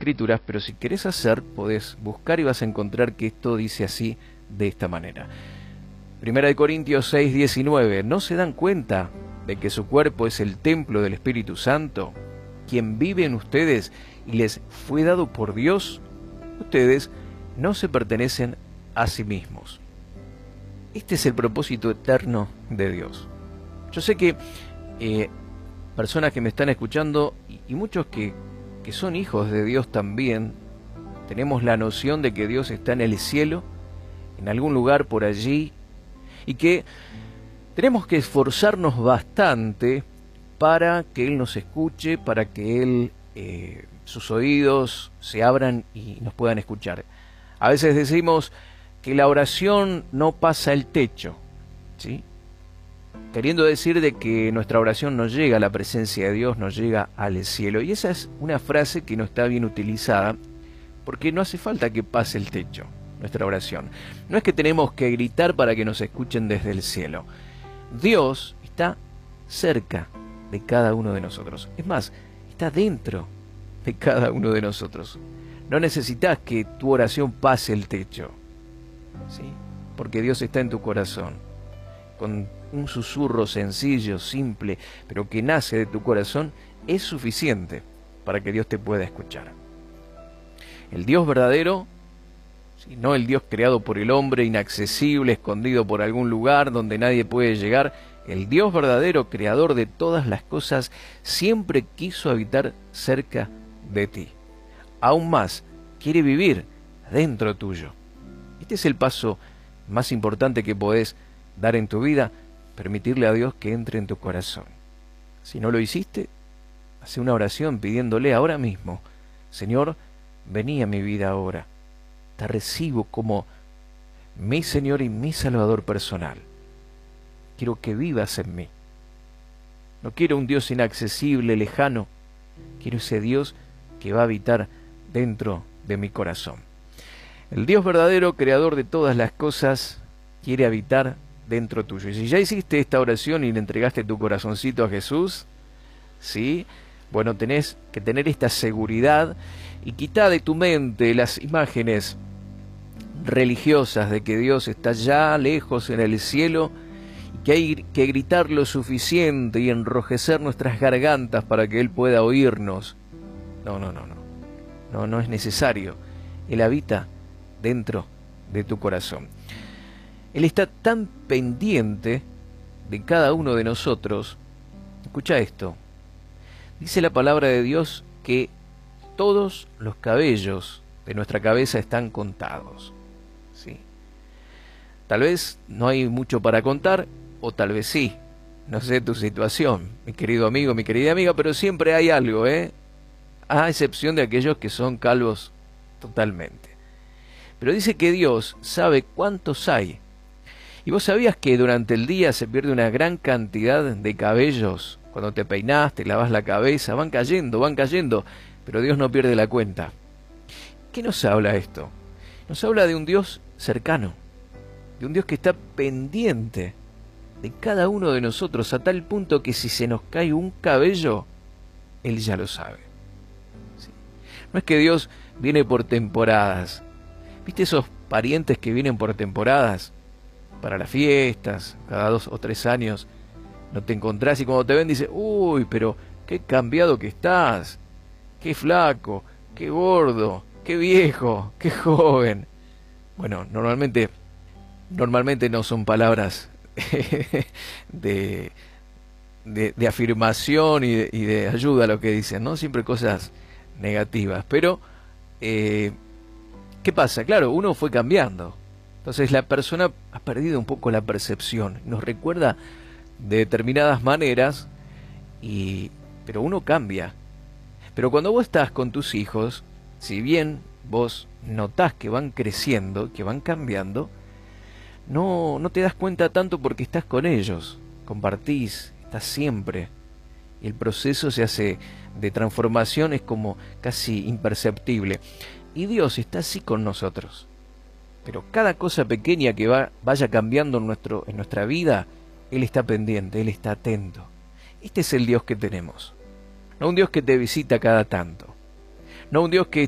Escrituras, pero si querés hacer, podés buscar y vas a encontrar que esto dice así, de esta manera. 1 Corintios 6:19, ¿no se dan cuenta de que su cuerpo es el templo del Espíritu Santo, quien vive en ustedes y les fue dado por Dios? Ustedes no se pertenecen a sí mismos. Este es el propósito eterno de Dios. Yo sé que personas que me están escuchando y muchos que son hijos de Dios también, tenemos la noción de que Dios está en el cielo, en algún lugar por allí, y que tenemos que esforzarnos bastante para que Él nos escuche, para que Él, sus oídos se abran y nos puedan escuchar. A veces decimos que la oración no pasa el techo, ¿sí? Queriendo decir de que nuestra oración no llega a la presencia de Dios, no llega al cielo. Y esa es una frase que no está bien utilizada, porque no hace falta que pase el techo nuestra oración. No es que tenemos que gritar para que nos escuchen desde el cielo. Dios está cerca de cada uno de nosotros. Es más, está dentro de cada uno de nosotros. No necesitas que tu oración pase el techo, ¿sí? Porque Dios está en tu corazón. Con un susurro sencillo, simple, pero que nace de tu corazón, es suficiente para que Dios te pueda escuchar. El Dios verdadero, ¿sí? No el Dios creado por el hombre, inaccesible, escondido por algún lugar donde nadie puede llegar. El Dios verdadero, creador de todas las cosas, siempre quiso habitar cerca de ti. Aún más, quiere vivir dentro tuyo. Este es el paso más importante que podés dar en tu vida, permitirle a Dios que entre en tu corazón. Si no lo hiciste, hace una oración pidiéndole ahora mismo: Señor, vení a mi vida ahora. Te recibo como mi Señor y mi Salvador personal. Quiero que vivas en mí. No quiero un Dios inaccesible, lejano. Quiero ese Dios que va a habitar dentro de mi corazón. El Dios verdadero, creador de todas las cosas, quiere habitar dentro tuyo. Y si ya hiciste esta oración y le entregaste tu corazoncito a Jesús, ¿sí? Bueno, tenés que tener esta seguridad y quita de tu mente las imágenes religiosas de que Dios está ya lejos en el cielo y que hay que gritar lo suficiente y enrojecer nuestras gargantas para que Él pueda oírnos. No es necesario. Él habita dentro de tu corazón. Él está tan pendiente de cada uno de nosotros. Escucha esto. Dice la palabra de Dios que todos los cabellos de nuestra cabeza están contados, ¿sí? Tal vez no hay mucho para contar, o tal vez sí. No sé tu situación, mi querido amigo, mi querida amiga, pero siempre hay algo, a excepción de aquellos que son calvos totalmente. Pero dice que Dios sabe cuántos hay. ¿Y vos sabías que durante el día se pierde una gran cantidad de cabellos? Cuando te peinás, te lavas la cabeza, van cayendo, pero Dios no pierde la cuenta. ¿Qué nos habla esto? Nos habla de un Dios cercano, de un Dios que está pendiente de cada uno de nosotros, a tal punto que si se nos cae un cabello, Él ya lo sabe. ¿Sí? No es que Dios viene por temporadas. ¿Viste esos parientes que vienen por temporadas? Para las fiestas, cada 2 o 3 años, no te encontrás y cuando te ven dice: uy, pero qué cambiado que estás, qué flaco, qué gordo, qué viejo, qué joven. Bueno, normalmente no son palabras de afirmación y de ayuda a lo que dicen, ¿no? Siempre cosas negativas. Pero, ¿qué pasa? Claro, uno fue cambiando. Entonces la persona ha perdido un poco la percepción. Nos recuerda de determinadas maneras, pero uno cambia. Pero cuando vos estás con tus hijos, si bien vos notás que van creciendo, que van cambiando, no te das cuenta tanto porque estás con ellos, compartís, estás siempre. Y el proceso se hace de transformación, es como casi imperceptible. Y Dios está así con nosotros. Pero cada cosa pequeña que vaya cambiando en nuestra vida, Él está pendiente, Él está atento. Este es el Dios que tenemos. No un Dios que te visita cada tanto. No un Dios que